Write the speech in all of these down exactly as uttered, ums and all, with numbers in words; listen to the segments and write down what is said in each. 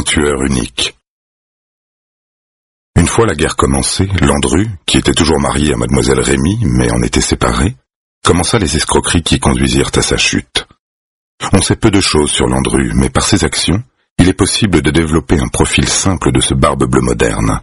tueur unique. Une fois la guerre commencée, Landru, qui était toujours marié à mademoiselle Rémy, mais en était séparé, commença les escroqueries qui conduisirent à sa chute. On sait peu de choses sur Landru, mais par ses actions, il est possible de développer un profil simple de ce barbe bleue moderne.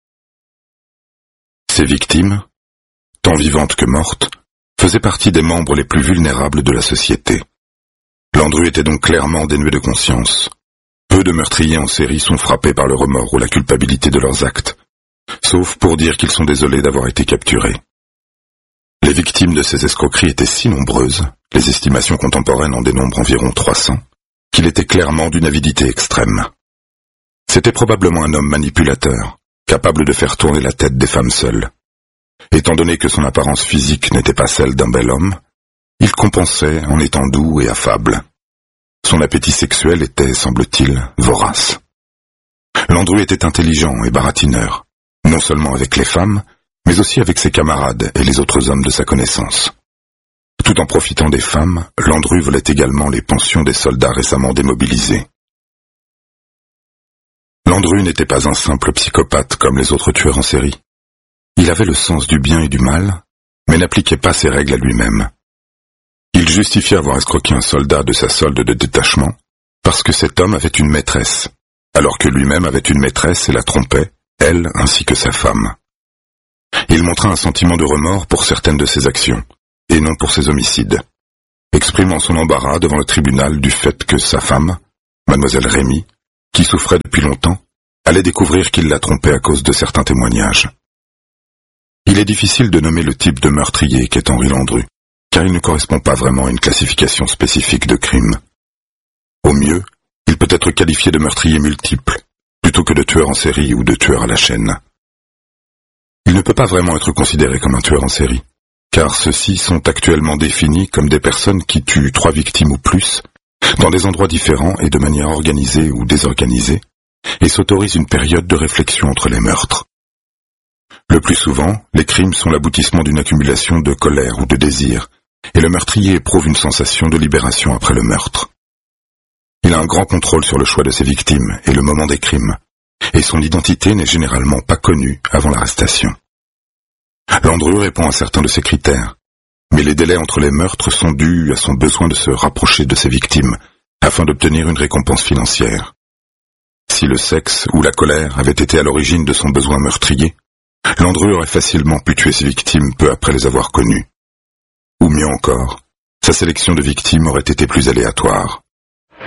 Ses victimes, tant vivantes que mortes, faisaient partie des membres les plus vulnérables de la société. Landru était donc clairement dénué de conscience. Peu de meurtriers en série sont frappés par le remords ou la culpabilité de leurs actes, sauf pour dire qu'ils sont désolés d'avoir été capturés. Les victimes de ces escroqueries étaient si nombreuses, les estimations contemporaines en dénombrent environ trois cents, qu'il était clairement d'une avidité extrême. C'était probablement un homme manipulateur, capable de faire tourner la tête des femmes seules. Étant donné que son apparence physique n'était pas celle d'un bel homme, il compensait en étant doux et affable. Son appétit sexuel était, semble-t-il, vorace. Landru était intelligent et baratineur, non seulement avec les femmes, mais aussi avec ses camarades et les autres hommes de sa connaissance. Tout en profitant des femmes, Landru volait également les pensions des soldats récemment démobilisés. Landru n'était pas un simple psychopathe comme les autres tueurs en série. Il avait le sens du bien et du mal, mais n'appliquait pas ses règles à lui-même. Il justifiait avoir escroqué un soldat de sa solde de détachement parce que cet homme avait une maîtresse, alors que lui-même avait une maîtresse et la trompait, elle ainsi que sa femme. Il montra un sentiment de remords pour certaines de ses actions, et non pour ses homicides, exprimant son embarras devant le tribunal du fait que sa femme, mademoiselle Rémy, qui souffrait depuis longtemps, allait découvrir qu'il la trompait à cause de certains témoignages. Il est difficile de nommer le type de meurtrier qu'est Henri Landru, car il ne correspond pas vraiment à une classification spécifique de crime. Au mieux, il peut être qualifié de meurtrier multiple, plutôt que de tueur en série ou de tueur à la chaîne. Il ne peut pas vraiment être considéré comme un tueur en série, car ceux-ci sont actuellement définis comme des personnes qui tuent trois victimes ou plus, dans des endroits différents et de manière organisée ou désorganisée, et s'autorisent une période de réflexion entre les meurtres. Le plus souvent, les crimes sont l'aboutissement d'une accumulation de colère ou de désir, et le meurtrier éprouve une sensation de libération après le meurtre. Il a un grand contrôle sur le choix de ses victimes et le moment des crimes, et son identité n'est généralement pas connue avant l'arrestation. Landru répond à certains de ces critères, mais les délais entre les meurtres sont dus à son besoin de se rapprocher de ses victimes, afin d'obtenir une récompense financière. Si le sexe ou la colère avaient été à l'origine de son besoin meurtrier, Landru aurait facilement pu tuer ses victimes peu après les avoir connues. Ou mieux encore, sa sélection de victimes aurait été plus aléatoire.